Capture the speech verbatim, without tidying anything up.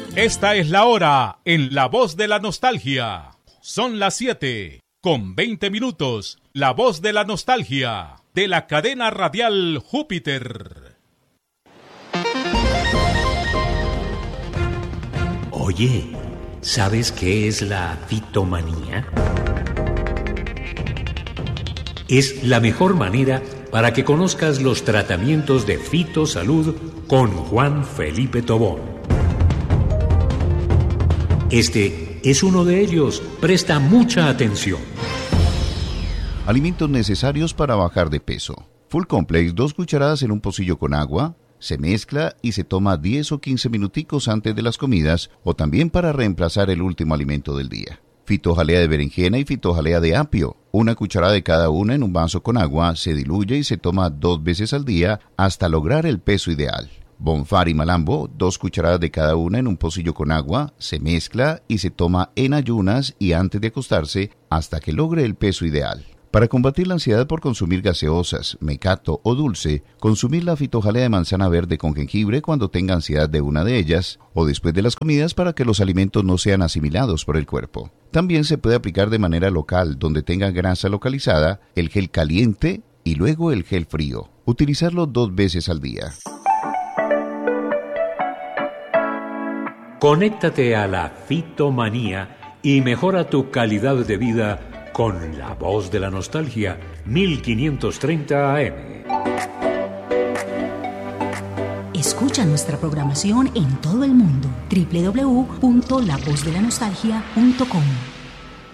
Esta es la hora en La Voz de la Nostalgia. Son las siete con veinte minutos. La Voz de la Nostalgia de la cadena radial Júpiter. Oye, ¿sabes qué es la fitomanía? Es la mejor manera para que conozcas los tratamientos de fitosalud con Juan Felipe Tobón. Este es uno de ellos. Presta mucha atención. Alimentos necesarios para bajar de peso. Full Complex, dos cucharadas en un pocillo con agua. Se mezcla y se toma diez o quince minuticos antes de las comidas o también para reemplazar el último alimento del día. Fitojalea de berenjena y fitojalea de apio. Una cucharada de cada una en un vaso con agua, se diluye y se toma dos veces al día hasta lograr el peso ideal. Bonfar y malambo, dos cucharadas de cada una en un pocillo con agua, se mezcla y se toma en ayunas y antes de acostarse hasta que logre el peso ideal. Para combatir la ansiedad por consumir gaseosas, mecato o dulce, consumir la fitojalea de manzana verde con jengibre cuando tenga ansiedad de una de ellas, o después de las comidas para que los alimentos no sean asimilados por el cuerpo. También se puede aplicar de manera local, donde tenga grasa localizada, el gel caliente y luego el gel frío. Utilizarlo dos veces al día. Conéctate a la fitomanía y mejora tu calidad de vida con La Voz de la Nostalgia mil quinientos treinta A M. Escucha nuestra programación en todo el mundo. doble u doble u doble u punto la voz de la nostalgia punto com